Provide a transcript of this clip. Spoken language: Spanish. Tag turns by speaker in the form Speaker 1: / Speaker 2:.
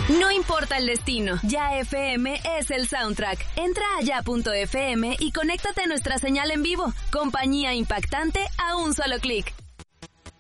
Speaker 1: No importa el destino, Ya FM es el soundtrack. Entra a ya.fm y conéctate a nuestra señal en vivo. Compañía impactante a un solo clic.